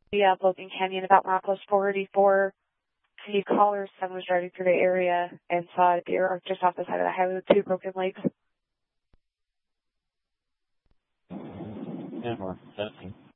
Yeah, Logan Canyon, about milepost 484. The caller's son was driving through the area and saw a deer just off the side of the highway with two broken legs. Yeah, we're sensing.